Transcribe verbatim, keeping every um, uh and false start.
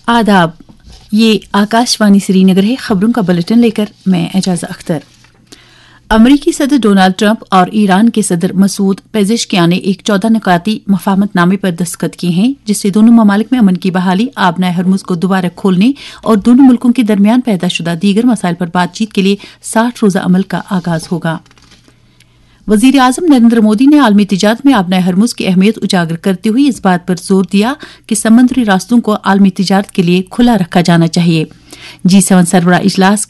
आदाब, ये आकाशवाणी श्रीनगर है। खबरों का बुलेटिन लेकर मैं एजाज़ा अख्तर। अमरीकी सदर डोनाल्ड ट्रंप और ईरान के सदर मसूद पेजेशकियान ने एक चौदह निकाती मफाहमतनामे पर दस्तखत किए हैं, जिससे दोनों ममालिक में अमन की बहाली, आबनाए हरमुज को दोबारा खोलने और दोनों मुल्कों के दरमियान पैदाशुदा दीगर मसाइल पर बातचीत के लिए साठ रोजा अमल का आगाज होगा। वजीर आजम नरेंद्र मोदी ने आलमी तिजारत में आबनाए हरमुज की अहमियत उजागर करते हुए इस बात पर जोर दिया कि समुद्री रास्तों को आलमी तिजारत के लिए खुला रखा जाना चाहिए। जी सेवन सरबराह इजलास